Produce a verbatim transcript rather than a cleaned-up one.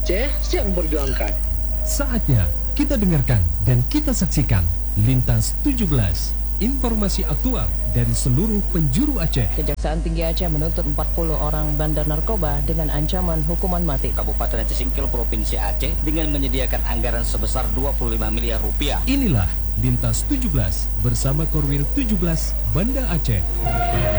Aceh siap memperjuangkan. Saatnya kita dengarkan dan kita saksikan Lintas tujuh belas. Informasi aktual dari seluruh penjuru Aceh. Kejaksaan Tinggi Aceh menuntut empat puluh orang bandar narkoba dengan ancaman hukuman mati. Kabupaten Aceh Singkil Provinsi Aceh dengan menyediakan anggaran sebesar dua puluh lima miliar rupiah. Inilah Lintas tujuh belas bersama Korwil tujuh belas Banda Aceh.